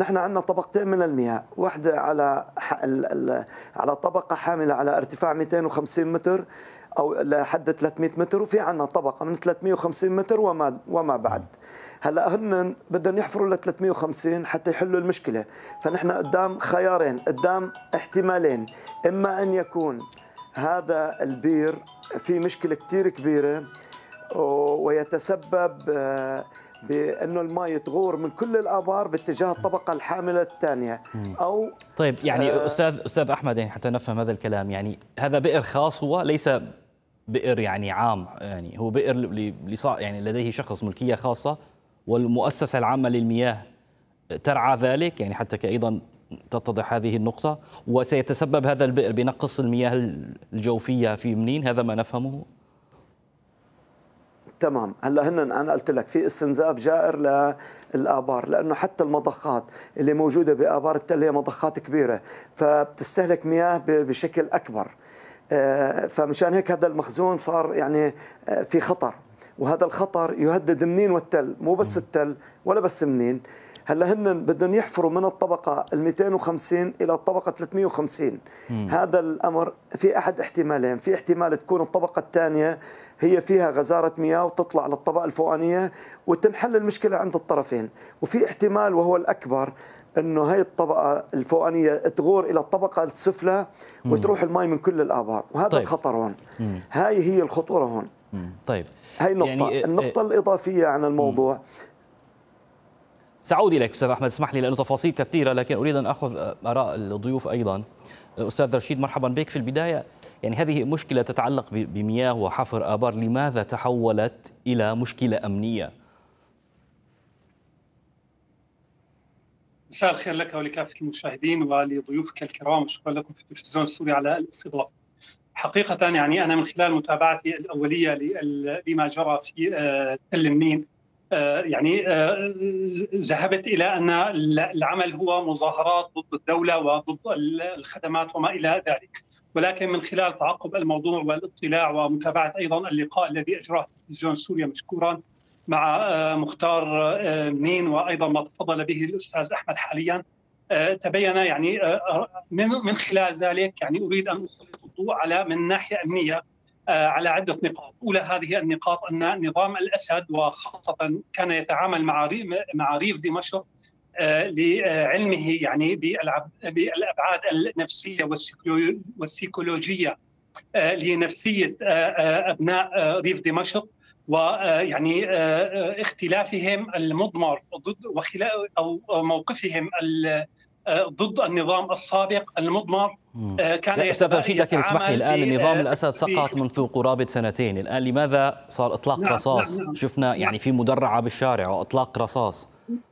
ونحن عندنا طبقتين من المياه، واحدة على طبقة حاملة على ارتفاع 250 متر أو لحد 300 متر، وفي عندنا طبقة من 350 متر وما بعد. هلا هن بدهم يحفروا ل 350 حتى يحلوا المشكلة، فنحن قدام خيارين، قدام احتمالين: إما أن يكون هذا البير في مشكلة كتير كبيرة ويتسبب بأنه الماء تغور من كل الآبار باتجاه الطبقة الحاملة الثانية، أو طيب يعني أستاذ أحمد، يعني حتى نفهم هذا الكلام، يعني هذا بئر خاص، هو ليس بئر يعني عام، يعني هو بئر يعني لديه شخص ملكية خاصة، والمؤسسة العامة للمياه ترعى ذلك، يعني حتى أيضا تتضح هذه النقطة. وسيتسبب هذا البئر بنقص المياه الجوفية في منين، هذا ما نفهمه. تمام. هلا انا قلت لك في استنزاف جائر للآبار، لانه حتى المضخات اللي موجوده بآبار التل هي مضخات كبيره، فبتستهلك مياه بشكل اكبر. فمشان هيك هذا المخزون صار يعني في خطر، وهذا الخطر يهدد منين والتل، مو بس التل ولا بس منين. هلا هن بدهم يحفروا من الطبقة 250 إلى الطبقة 350. هذا الأمر في أحد احتمالين: في احتمال تكون الطبقة الثانية هي فيها غزارة مياه وتطلع للطبقة الفوقانية وتنحل المشكلة عند الطرفين، وفي احتمال وهو الأكبر أنه هي الطبقة الفوقانية تغور إلى الطبقة السفلى وتروح الماء من كل الآبار، وهذا طيب. الخطر هون. هاي هي الخطورة هون. طيب، هاي نقطة. يعني النقطة الإضافية عن الموضوع، سأعود إليك أستاذ أحمد، اسمح لي لأنه تفاصيل كثيرة، لكن أريد أن أخذ آراء الضيوف أيضا. أستاذ رشيد، مرحبا بك. في البداية، يعني هذه مشكلة تتعلق بمياه وحفر آبار، لماذا تحولت إلى مشكلة أمنية؟ مساء الخير لك ولكافة المشاهدين ولضيوفك الكرام، وشكرا لكم في التلفزيون السوري على الاستضافة. حقيقة يعني أنا من خلال متابعتي الأولية لما جرى في تل منين، يعني ذهبت إلى أن العمل هو مظاهرات ضد الدولة وضد الخدمات وما إلى ذلك، ولكن من خلال تعقب الموضوع والاطلاع ومتابعة أيضا اللقاء الذي أجراه التلفزيون السوري مشكورا مع مختار منين، وأيضا ما تفضل به الأستاذ أحمد حاليا، تبين يعني من خلال ذلك يعني أريد أن أسلط الضوء على من ناحية أمنية على عدة نقاط. أولى هذه النقاط أن نظام الأسد وخاصة كان يتعامل مع ريف دمشق لعلمه يعني بالأبعاد النفسية والسيكولوجية لنفسية أبناء ريف دمشق، ويعني اختلافهم المضمر ضد أو موقفهم ضد النظام السابق المضمر كان أستاذ رشيد، لكن اسمح لي، الآن نظام الأسد سقط منذ قرابة سنتين، الآن لماذا صار إطلاق رصاص؟ شفنا يعني في مدرعة بالشارع وإطلاق رصاص.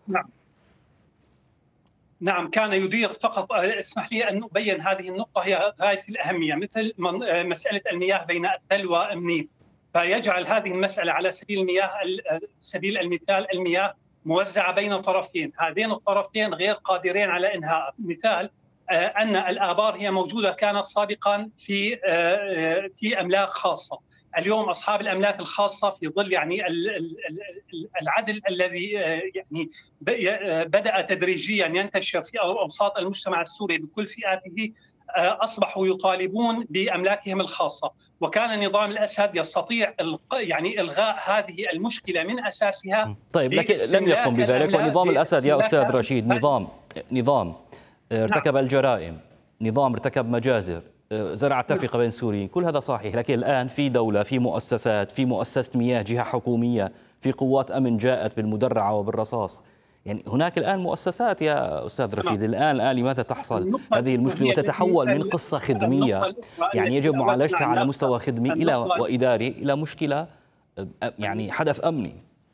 نعم، كان يدير فقط. اسمح لي أن أبين هذه النقطة، هي غاية الأهمية، مثل مسألة المياه بين التل ومنين، فيجعل هذه المسألة على سبيل المثال المياه موزعة بين طرفين، هذين الطرفين غير قادرين على إنهاء. مثال أن الآبار هي موجودة كانت سابقا في أملاك خاصة، اليوم أصحاب الأملاك الخاصة في ظل يعني العدل الذي يعني بدأ تدريجيا ينتشر في أوساط المجتمع السوري بكل فئاته، أصبحوا يطالبون بأملاكهم الخاصة، وكان نظام الأسد يستطيع يعني إلغاء هذه المشكلة من أساسها. طيب، لكن لم يقم بذلك. ونظام الأسد يا أستاذ رشيد نظام ارتكب الجرائم، نظام ارتكب مجازر، زرع التفرقة بين السوريين، كل هذا صحيح، لكن الآن في دولة، في مؤسسات، في مؤسسة مياه جهة حكومية، في قوات أمن جاءت بالمدرعة وبالرصاص، يعني هناك الآن مؤسسات يا أستاذ رشيد. الآن لماذا تحصل هذه المشكلة وتتحول من قصة خدمية يعني يجب معالجتها على مستوى خدمي إلى وإداري إلى مشكلة يعني حدث أمني؟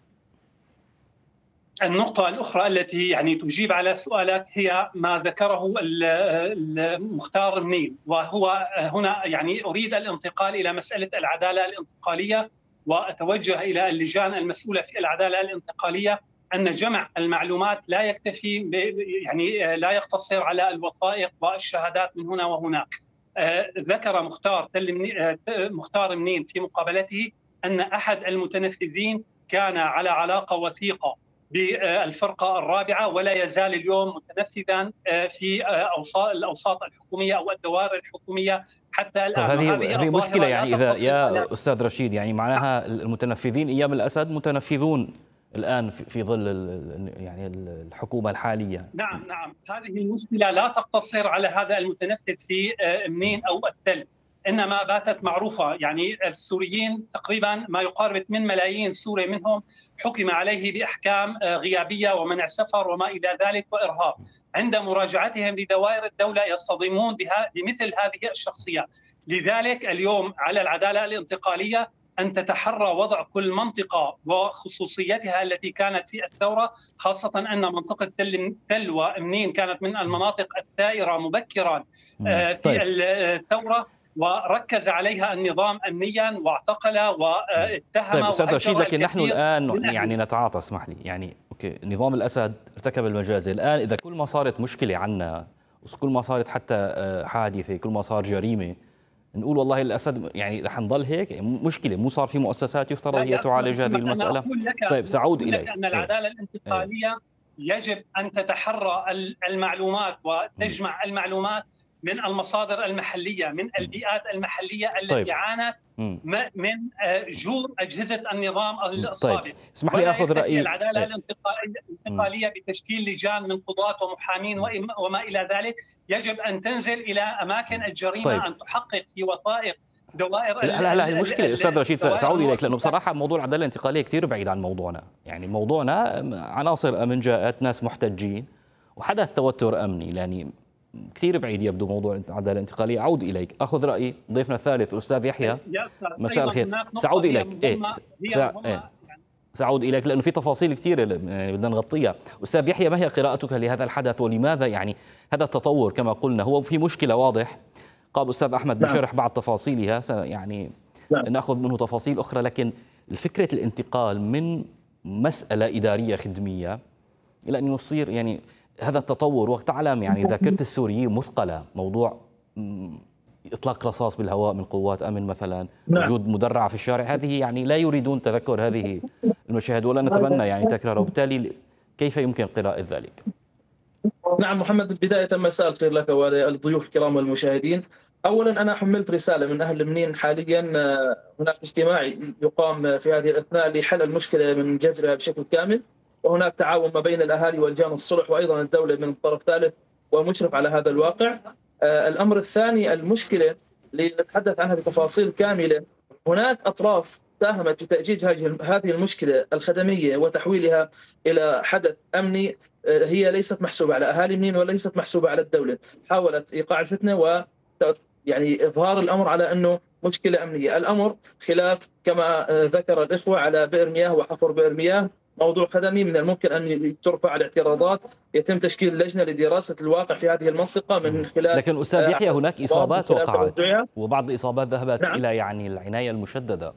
النقطة الأخرى التي يعني تجيب على سؤالك هي ما ذكره المختار منين، وهو هنا يعني أريد الانتقال إلى مسألة العدالة الانتقالية، وأتوجه إلى اللجان المسؤولة في العدالة الانتقالية أن جمع المعلومات لا يكتفي، يعني لا يقتصر على الوثائق والشهادات من هنا وهناك. ذكر مختار منين في مقابلته أن أحد المتنفذين كان على علاقة وثيقة بالفرقة الرابعة، ولا يزال اليوم متنفذا في الأوساط الحكومية أو الدوائر الحكومية حتى الآن. طب هذه مشكلة يعني، إذا يا أستاذ رشيد يعني معناها المتنفذين أيام الأسد متنفذون الآن في ظل يعني الحكومة الحالية. نعم، هذه المشكلة لا تقتصر على هذا المتنفذ في منين أو التل، إنما باتت معروفة. يعني السوريين تقريبا ما يقارب 8 ملايين سوري منهم حكم عليه بأحكام غيابية ومنع سفر وما إلى ذلك وإرهاب. عند مراجعتهم لدوائر الدولة يصطدمون بمثل هذه الشخصيات. لذلك اليوم على العدالة الانتقالية أن تتحرى وضع كل منطقة وخصوصيتها التي كانت في الثورة، خاصة أن منطقة تل ومنين كانت من المناطق الثائرة مبكرا في الثورة، وركز عليها النظام أمنيا واعتقل واتهم. طيب أستاذ رشيد، لكن نحن الآن يعني نتعاطى، اسمح لي يعني أوكي، نظام الأسد ارتكب المجازر. الآن إذا كل ما صارت مشكلة عنا، كل ما صارت حتى حادثة، كل ما صار جريمة، نقول والله الأسد يعني رح نضل هيك؟ مشكلة مو صار في مؤسسات يفترض هي تعالج هذه المسألة؟ طيب سأعود إليك. أن العدالة الانتقالية يجب أن تتحرى المعلومات وتجمع المعلومات من المصادر المحلية، من البيئات المحلية التي عانت من جور أجهزة النظام السابق. طيب اسمح لي أخذ رأيي. العدالة الانتقالية بتشكيل لجان من قضاة ومحامين وما إلى ذلك يجب أن تنزل إلى أماكن الجريمة. أن تحقق في وثائق دوائر. لا المشكلة أستاذ رشيد سأعود إليك، لأنه بصراحة موضوع العدالة الانتقالية كثير بعيد عن موضوعنا. يعني موضوعنا عناصر أمن جاءت، ناس محتجين وحدث توتر أمني، يعني كثير بعيد يبدو موضوع العدالة الانتقالية. أعود إليك، أخذ رأي ضيفنا الثالث الأستاذ يحيى. مساء الخير. سأعود إليك. سأعود إليك لأنه في تفاصيل كثيرة بدنا نغطيها. أستاذ يحيى، ما هي قراءتك لهذا الحدث، ولماذا يعني هذا التطور كما قلنا هو في مشكلة واضح؟ قام أستاذ أحمد بشرح بعض تفاصيلها، يعني نأخذ منه تفاصيل أخرى، لكن الفكرة الانتقال من مسألة إدارية خدمية إلى أن يصير يعني هذا التطور. وتعلم يعني ذاكرة السوريين مثقلة، موضوع إطلاق رصاص بالهواء من قوات أمن مثلا، وجود مدرعة في الشارع، هذه يعني لا يريدون تذكر هذه المشاهد ولا نتمنى يعني تكرارها، وبالتالي كيف يمكن قراءة ذلك؟ نعم محمد، بداية مساء الخير لك وللضيوف الكرام والمشاهدين. أولا أنا حملت رسالة من أهل منين. حاليا هناك اجتماع يقام في هذه الأثناء لحل المشكلة من جذرها بشكل كامل، وهناك تعاون ما بين الأهالي والجان الصلح وأيضا الدولة من طرف ثالث ومشرف على هذا الواقع. الأمر الثاني، المشكلة اللي نتحدث عنها بتفاصيل كاملة، هناك أطراف ساهمت في تأجيج هذه المشكلة الخدمية وتحويلها إلى حدث أمني هي ليست محسوبة على أهالي منين وليست محسوبة على الدولة. حاولت إيقاع الفتنة و يعني إظهار الأمر على أنه مشكلة أمنية. الأمر خلاف كما ذكر الإخوة على بئر مياه وحفر بئر مياه، موضوع خدمي من الممكن أن ترفع الاعتراضات، يتم تشكيل لجنة لدراسة الواقع في هذه المنطقة من خلال. لكن أستاذ يحيى هناك إصابات وقعت، وبعض الإصابات ذهبت إلى يعني العناية المشددة.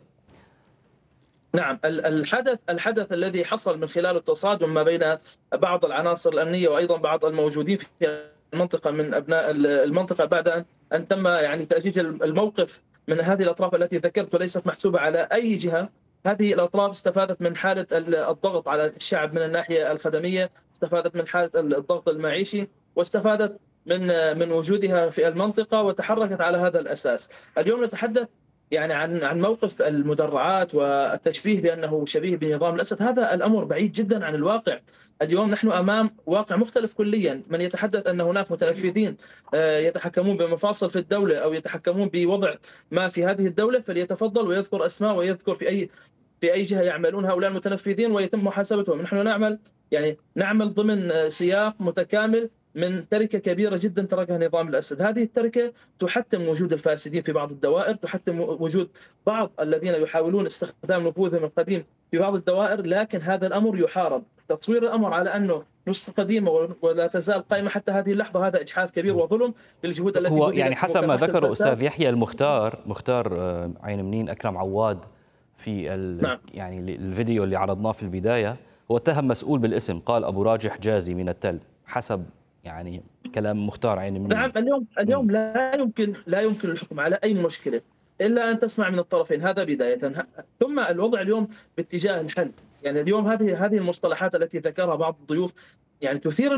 نعم، الحدث الذي حصل من خلال التصادم ما بين بعض العناصر الأمنية وأيضا بعض الموجودين في المنطقة من أبناء المنطقة بعد أن تم يعني تأجيج الموقف من هذه الأطراف التي ذكرت وليست محسوبة على أي جهة. هذه الأطراف استفادت من حالة الضغط على الشعب من الناحية الخدمية، استفادت من حالة الضغط المعيشي، واستفادت من وجودها في المنطقة وتحركت على هذا الأساس. اليوم نتحدث يعني عن موقف المدرعات والتشبيه بأنه شبيه بنظام الأسد. هذا الأمر بعيد جدا عن الواقع. اليوم نحن أمام واقع مختلف كليا. من يتحدث أن هناك متنفذين يتحكمون بمفاصل في الدولة أو يتحكمون بوضع ما في هذه الدولة فليتفضل ويذكر أسماء ويذكر في أي جهة يعملون هؤلاء المتنفذين ويتم محاسبتهم. نحن نعمل ضمن سياق متكامل من تركة كبيرة جدا تركها نظام الأسد. هذه التركة تحتم وجود الفاسدين في بعض الدوائر، تحتم وجود بعض الذين يحاولون استخدام نفوذهم القديم في بعض الدوائر، لكن هذا الأمر يحارب. تصوير الأمر على أنه نسخة قديمة ولا تزال قائمة حتى هذه اللحظة هذا إجحاف كبير وظلم للجهود التي هو يعني حسب ما ذكر أستاذ يحيى مختار عين منين أكرم عواد في يعني الفيديو اللي عرضناه في البداية، هو اتهم مسؤول بالاسم، قال أبو راجح جازي من التل، حسب يعني كلام مختار عين منين. نعم، اليوم لا يمكن الحكم على أي مشكلة إلا أن تسمع من الطرفين، هذا بداية. ثم الوضع اليوم باتجاه الحل. يعني اليوم هذه المصطلحات التي ذكرها بعض الضيوف يعني تثير